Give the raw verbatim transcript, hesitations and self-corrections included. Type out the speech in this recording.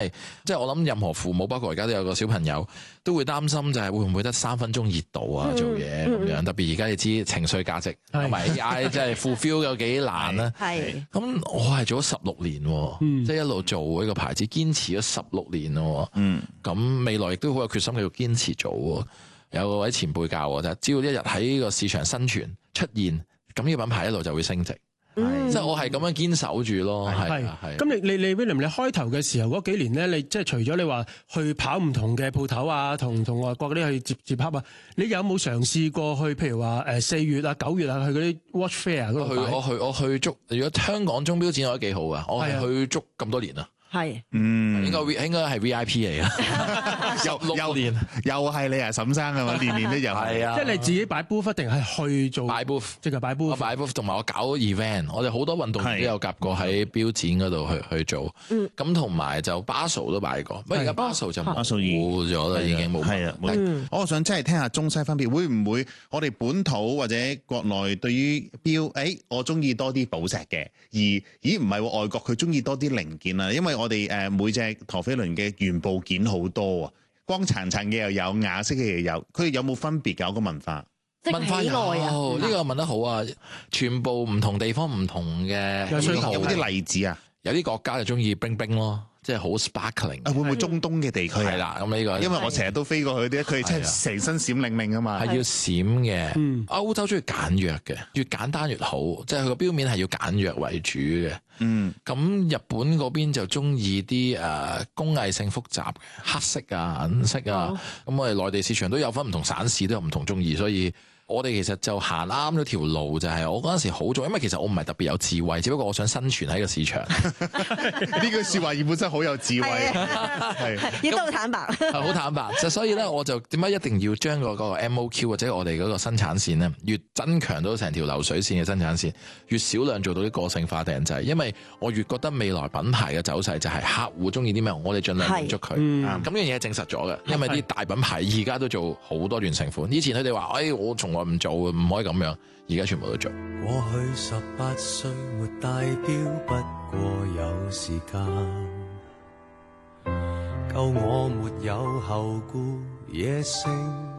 係即係我諗任何父母，包括而家都有個小朋友，都會擔心就係會唔會得三分鐘熱度啊做嘢咁樣。特別而家你知情緒價值同埋 A I 即係 fulfill 有幾難啦。係咁，我係做咗十六年，嗯、即係一路做呢個牌子，堅持咗十六年咯。嗯，咁未來亦都好有決心繼續堅持做。有位前輩教我就，只要一日喺呢個市場生存出現，咁呢個品牌一路就會升值。嗯、即係我係咁樣堅守住咯。係係。咁你你你 William，你開頭嘅時候嗰幾年咧，你即係除咗你話去跑唔同嘅鋪頭啊，同同外國嗰啲去接接洽啊，你有冇嘗試過去？譬如話誒四月啊、九月啊，去嗰啲 Watch Fair 嗰度？ 去我去我去足，如果香港鐘錶展我覺得幾好噶，我係去足咁多年啦。係，嗯，應該應該係 V I P 嚟啊，又六年， 又係你啊，沈生啊嘛，年年都又係啊， 即係你自己擺 booth 定係去做擺 booth， 即係擺 booth， 我擺 booth，同埋我搞 event，我哋好多運動員都有夾過喺標展嗰度去去做，咁同埋就 Basel 都擺過，不過而家 Basel 就冇咗啦，已經冇。係啊， 我想真係聽下中西分別，會唔會我哋本土或者國內對於錶，誒，我中意多啲寶石嘅，而咦唔係外國佢中意多啲零件啊，因為我哋誒每隻陀飛輪嘅原部件好多啊，光燦燦嘅又有，啞色嘅又有，佢哋有冇分別㗎？個文化文化有，呢個問得好啊！全部唔同地方唔同嘅， 有冇啲例子啊？ 有啲國家就中意冰冰咯。即係好 sparkling， 會唔會中東嘅地區係啦？咁呢個因為我成日都飛過去啲，佢真係成身閃靈靈啊嘛， 係要閃嘅。嗯，歐洲中意簡約嘅，越簡單越好，即係佢個錶面係要簡約為主嘅。嗯，咁日本嗰邊就中意啲誒工藝性複雜嘅黑色啊、銀色啊。咁我哋內地市場都有分唔同省市都有唔同中意，所以我哋其實就行啱咗條路，就係我嗰陣時好做，因為其實我唔係特別有智慧，只不過我想生存喺個市場。 呢句説話本身好有智慧， 係要都坦白， 係好坦白。就所以咧，我就點解一定要將個個 M O Q 或者我哋嗰個生產線咧，越增強到成條流水線嘅生產線，越少量做到啲個性化訂製，因為我越覺得未來品牌嘅走勢就係客戶中意啲咩，我哋盡量滿足佢。咁呢樣嘢係證實咗嘅，因為啲大品牌而家都做好多完成款。以前佢哋話，誒，我從來唔做，唔可以咁樣，而家全部都做。 過去十八歲沒戴錶，不過有時間，夠我沒有後顧野性。